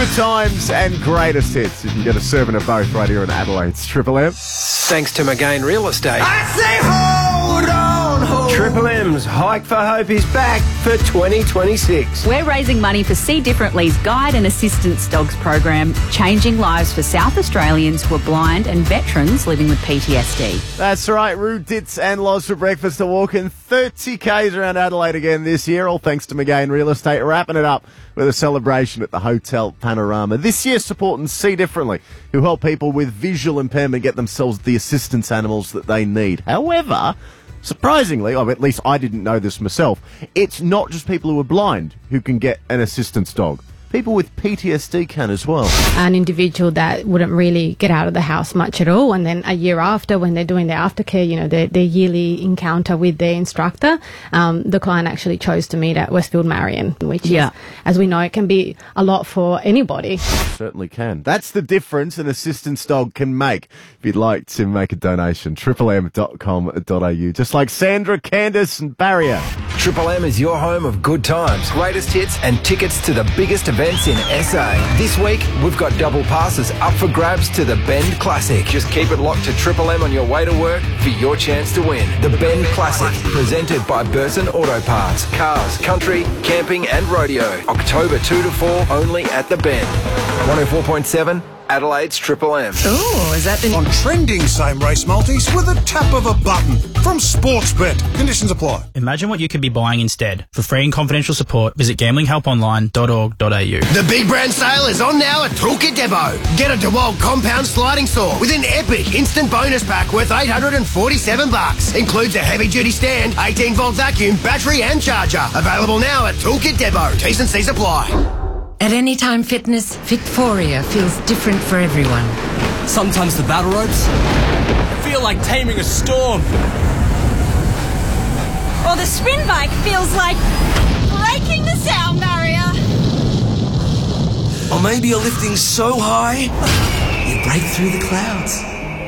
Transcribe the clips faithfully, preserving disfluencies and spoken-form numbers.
Good times and greatest hits. You can get a serving of both right here in Adelaide's Triple M. Thanks to McGain Real Estate. I say hold on, hold. Triple M's Hike for Hope is back for twenty twenty-six. We're raising money for See Differently's Guide and Assistance Dogs program, changing lives for South Australians who are blind and veterans living with P T S D. That's right, Roo Ditz and Loz for breakfast are walking thirty kays around Adelaide again this year, all thanks to McGain Real Estate, wrapping it up with a celebration at the Hotel Panorama. This year supporting See Differently, who help people with visual impairment get themselves the assistance animals that they need. However, surprisingly, or at least I didn't know this myself, it's not just people who are blind who can get an assistance dog. People with P T S D can as well. An individual that wouldn't really get out of the house much at all, and then a year after, when they're doing their aftercare, you know, their, their yearly encounter with their instructor, um, the client actually chose to meet at Westfield Marion, which yeah. is, as we know, it can be a lot for anybody. Certainly can. That's the difference an assistance dog can make. If you'd like to make a donation, triple m dot com dot a u. Just like Sandra, Candice and Barrier. Triple M is your home of good times, greatest hits and tickets to the biggest events in S A. This week, we've got double passes up for grabs to the Bend Classic. Just keep it locked to Triple M on your way to work for your chance to win. The Bend Classic, presented by Burson Auto Parts. Cars, country, camping and rodeo. October two to four, only at the Bend. one oh four point seven Adelaide's Triple M. Oh, is that the... On trending same race multis with a tap of a button from Sportsbet. Conditions apply. Imagine what you could be buying instead. For free and confidential support, visit gambling help online dot org dot a u. The big brand sale is on now at Toolkit Depot. Get a DeWalt compound sliding saw with an epic instant bonus pack worth eight hundred forty-seven bucks. Includes a heavy duty stand, eighteen volt vacuum, battery and charger. Available now at Toolkit Depot. T's and C's apply. At Anytime Fitness, Fitforia feels different for everyone. Sometimes the battle ropes feel like taming a storm. Or the spin bike feels like breaking the sound barrier. Or maybe you're lifting so high, you break through the clouds.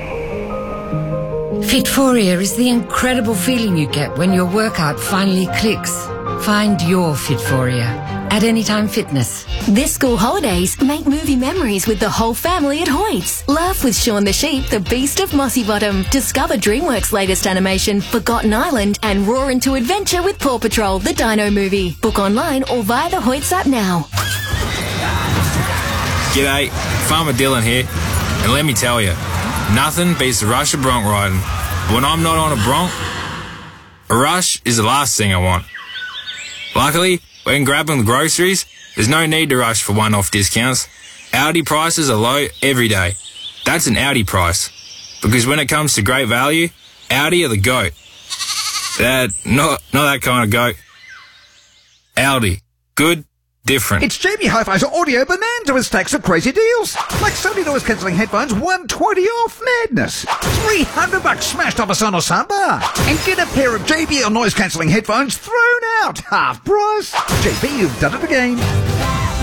Fitforia is the incredible feeling you get when your workout finally clicks. Find your Fitforia at Anytime Fitness. This school holidays, make movie memories with the whole family at Hoyts. Laugh with Shaun the Sheep, the Beast of Mossy Bottom. Discover DreamWorks' latest animation, Forgotten Island, and roar into adventure with Paw Patrol, the Dino movie. Book online or via the Hoyts app now. G'day, Farmer Dylan here, and let me tell you, nothing beats the rush of bronc riding. When I'm not on a bronc, a rush is the last thing I want. Luckily, when grabbing groceries, there's no need to rush for one-off discounts. Aldi prices are low every day. That's an Aldi price. Because when it comes to great value, Aldi are the GOAT. That, not, not that kind of goat. Aldi. Good, different. It's Jamie Hi-Fi's Audio Bonanza with stacks of crazy deals. Like Sony noise cancelling headphones, one twenty off. Madness. three hundred bucks smashed off a Sonos soundbar. And get a pair of J B L noise cancelling headphones thrown out. Half price. J B, you've done it again.